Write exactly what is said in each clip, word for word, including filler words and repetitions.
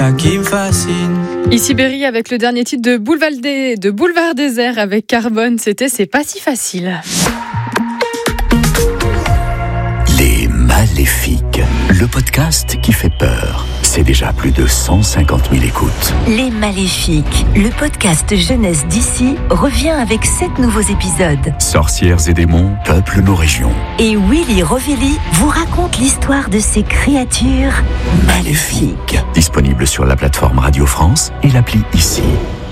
qui me fascine. Ici Berry avec le dernier titre de Boulevard, des, de Boulevard Désert avec Carbone. C'était C'est pas si facile. Les Maléfiques, le podcast qui fait peur. C'est déjà plus de cent cinquante mille écoutes. Les Maléfiques, le podcast jeunesse d'ici, revient avec sept nouveaux épisodes. Sorcières et démons peuplent nos régions. Et Willy Rovelli vous raconte l'histoire de ces créatures maléfiques. Disponible sur la plateforme Radio France et l'appli Ici.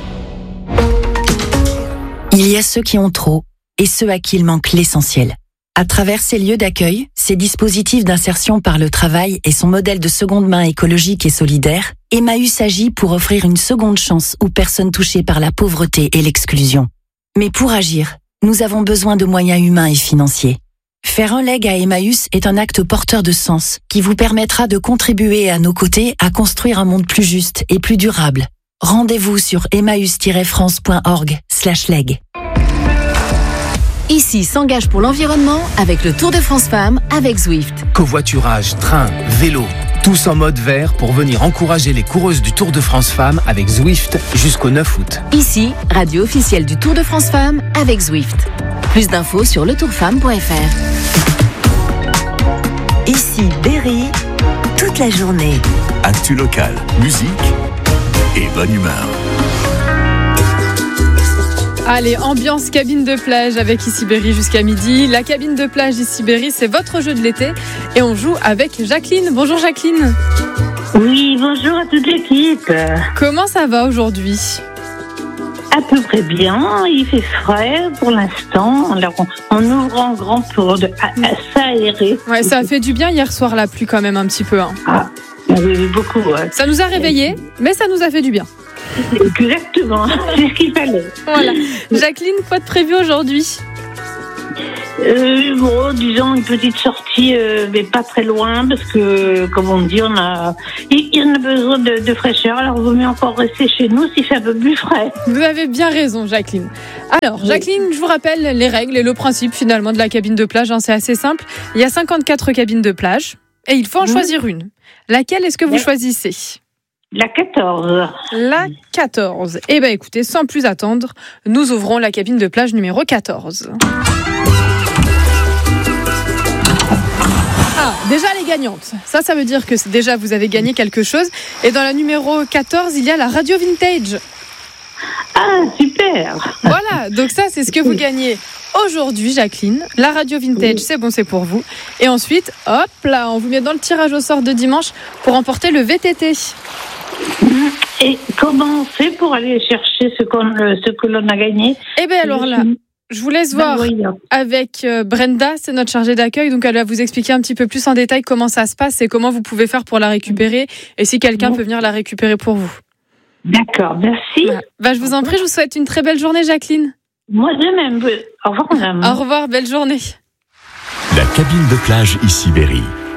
Il y a ceux qui ont trop et ceux à qui il manque l'essentiel. À travers ces lieux d'accueil, ces dispositifs d'insertion par le travail et son modèle de seconde main écologique et solidaire, Emmaüs agit pour offrir une seconde chance aux personnes touchées par la pauvreté et l'exclusion. Mais pour agir, nous avons besoin de moyens humains et financiers. Faire un leg à Emmaüs est un acte porteur de sens qui vous permettra de contribuer à nos côtés à construire un monde plus juste et plus durable. Rendez-vous sur emmaüs tiret france point org slash leg. Ici s'engage pour l'environnement avec le Tour de France Femmes avec Zwift. Covoiturage, train, vélo, tous en mode vert pour venir encourager les coureuses du Tour de France Femmes avec Zwift jusqu'au neuf août. Ici, radio officielle du Tour de France Femmes avec Zwift. Plus d'infos sur le tour femme point f r. Ici Berry, toute la journée. Actu local, musique et bonne humeur. Allez, ambiance cabine de plage avec Ici Berry jusqu'à midi. La cabine de plage Ici Berry, c'est votre jeu de l'été. Et on joue avec Jacqueline. Bonjour Jacqueline. Oui, bonjour à toute l'équipe. Comment ça va aujourd'hui ? À peu près bien, il fait frais pour l'instant. Alors, en ouvrant grand pour de, à, à s'aérer. Ouais, ça a fait du bien hier soir la pluie quand même un petit peu. Hein. Ah, oui, beaucoup. Ouais. Ça nous a réveillés, mais ça nous a fait du bien. Exactement, c'est ce qu'il fallait. Voilà. Jacqueline, quoi de prévu aujourd'hui ? euh, Bon, disons une petite sortie, euh, mais pas très loin, parce que, comme on dit, on a, il en a besoin de, de fraîcheur. Alors, il vaut mieux encore rester chez nous si c'est un peu plus frais. Vous avez bien raison, Jacqueline. Alors, Jacqueline, je vous rappelle les règles et le principe finalement de la cabine de plage. Hein, c'est assez simple. Il y a cinquante-quatre cabines de plage et il faut en mmh. choisir une. Laquelle est-ce que vous ouais. choisissez ? La quatorze. La quatorze. Eh bien, écoutez, sans plus attendre, nous ouvrons la cabine de plage numéro quatorze. Ah, déjà les gagnantes. Ça, ça veut dire que c'est déjà vous avez gagné quelque chose. Et dans la numéro quatorze, il y a la radio vintage. Ah, super. Voilà, donc ça, c'est ce que vous gagnez aujourd'hui, Jacqueline. La radio vintage, c'est bon, c'est pour vous. Et ensuite, hop là, on vous met dans le tirage au sort de dimanche pour emporter le V T T. Et comment on fait pour aller chercher ce, qu'on, ce que l'on a gagné ? Eh bien alors là, je vous laisse voir avec Brenda, c'est notre chargée d'accueil, donc elle va vous expliquer un petit peu plus en détail comment ça se passe et comment vous pouvez faire pour la récupérer et si quelqu'un peut venir la récupérer pour vous. D'accord, merci. Voilà. Bah, je vous en prie, je vous souhaite une très belle journée, Jacqueline. Moi de même. Au revoir, madame. Au revoir, belle journée. La cabine de plage Ici Berry.